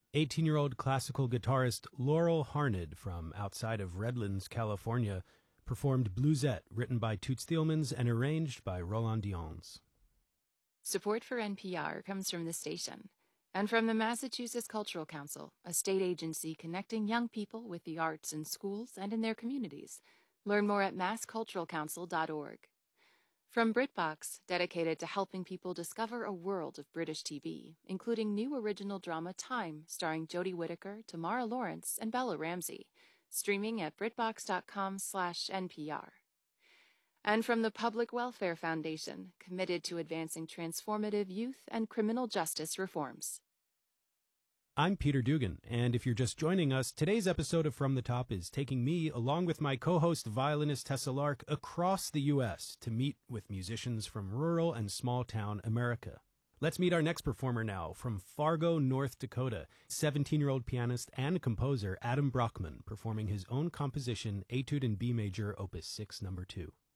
18-year-old classical guitarist Laurel Harned from outside of Redlands, California, performed Bluesette, written by Toots Thielmans and arranged by Roland Dionnes. Support for NPR comes from the station and from the Massachusetts Cultural Council, a state agency connecting young people with the arts in schools and in their communities. Learn more at massculturalcouncil.org. From BritBox, dedicated to helping people discover a world of British TV, including new original drama Time, starring Jodie Whittaker, Tamara Lawrence, and Bella Ramsey, streaming at BritBox.com/NPR. And from the Public Welfare Foundation, committed to advancing transformative youth and criminal justice reforms. I'm Peter Dugan, and if you're just joining us, today's episode of From the Top is taking me, along with my co-host violinist Tessa Lark, across the U.S. to meet with musicians from rural and small-town America. Let's meet our next performer now, from Fargo, North Dakota, 17-year-old pianist and composer Adam Brockman, performing his own composition, Etude in B Major, Opus 6, No. 2.